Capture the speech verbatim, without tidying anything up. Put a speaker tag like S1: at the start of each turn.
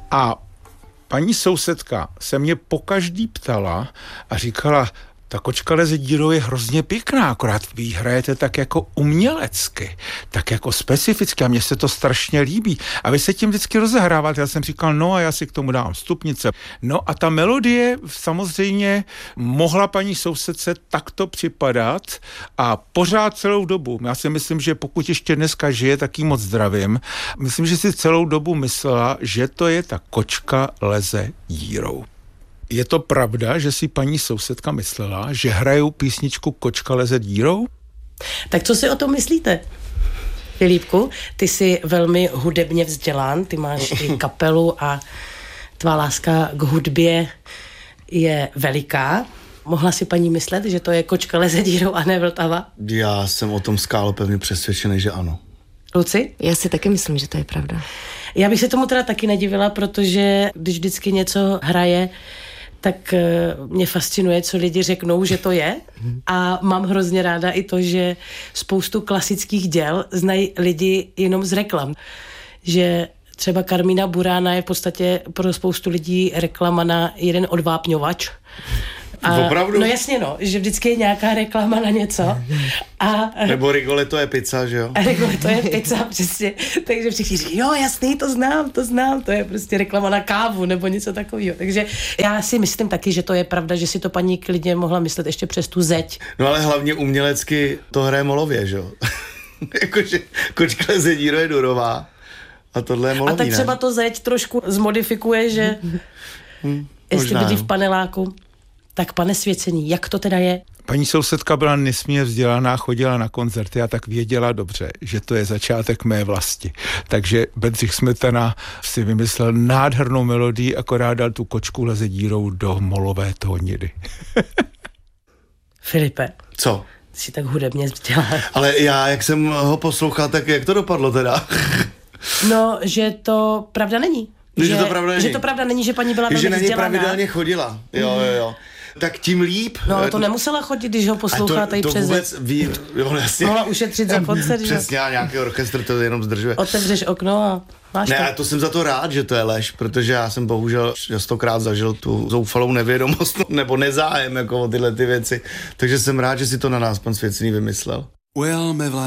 S1: A paní sousedka se mě pokaždý ptala a říkala, ta kočka leze dírou je hrozně pěkná, akorát vy hrajete tak jako umělecky, tak jako specificky a mně se to strašně líbí. A vy se tím vždycky rozehráváte. Já jsem říkal, no a já si k tomu dám stupnice. No a ta melodie samozřejmě mohla paní sousedce takto připadat a pořád celou dobu. Já si myslím, že pokud ještě dneska žije, tak jí moc zdravím. Myslím, že si celou dobu myslela, že to je ta kočka leze dírou. Je to pravda, že si paní sousedka myslela, že hrajou písničku Kočka leze dírou?
S2: Tak co si o tom myslíte? Filipku, ty jsi velmi hudebně vzdělán, ty máš i kapelu a tvá láska k hudbě je veliká. Mohla si paní myslet, že to je Kočka leze dírou a ne Vltava?
S3: Já jsem o tom skálopevně přesvědčený, že ano.
S2: Luci?
S4: Já si taky myslím, že to je pravda.
S2: Já bych se tomu teda taky nedivila, protože když vždycky něco hraje, tak mě fascinuje, co lidi řeknou, že to je. A mám hrozně ráda i to, že spoustu klasických děl znají lidi jenom z reklam. Že třeba Karmína Burána je v podstatě pro spoustu lidí reklama na jeden odvápňovač. A,
S3: opravdu?
S2: No jasně no, že vždycky je nějaká reklama na něco. A,
S3: Nebo Rigoletto je pizza, že jo?
S2: A Rigoletto je pizza, přesně. Takže všichni říkají, jo jasný, to znám, to znám, to je prostě reklama na kávu nebo něco takového. Takže já si myslím taky, že to je pravda, že si to paní klidně mohla myslet ještě přes tu zeď.
S3: No ale hlavně umělecky to hraje molově, že jo? Jakože Kočka leze dírou je durová a tohle je molový,
S2: A tak třeba
S3: ne?
S2: to zeď trošku zmodifikuje, že hmm, jestli bydlí v paneláku. Tak pane svěcení, jak to teda je?
S1: Paní sousedka byla nesmírně vzdělaná, chodila na koncerty a tak věděla dobře, že to je začátek mé vlasti. Takže Bedřich Smetana si vymyslel nádhernou melodii, akorát dal tu Kočku leze dírou do molové tónidy.
S2: Filipe.
S3: Co?
S2: Jsi tak hudebně vzdělaný.
S3: Ale já, jak jsem ho poslouchal, tak jak to dopadlo teda?
S2: No, že to pravda není.
S3: Že, že to pravda není.
S2: Že to pravda není, že paní byla velmi
S3: že na něj
S2: vzdělaná.
S3: pravidelně chodila. Jo, jo, jo. Tak tím líp.
S2: No, ale to nemusela chodit, když ho poslouchá tady přes...
S3: To vůbec ví, jo, jasně.
S2: Mohla ušetřit za koncert, že?
S3: Přesně, a nějaký orchestr to jenom zdržuje.
S2: Otevřeš okno a máš
S3: ne,
S2: to.
S3: Ne, to jsem za to rád, že to je lež, protože já jsem bohužel stokrát zažil tu zoufalou nevědomost nebo nezájem jako o tyhle ty věci. Takže jsem rád, že si to na nás pan Svěcený vymyslel.
S5: Well,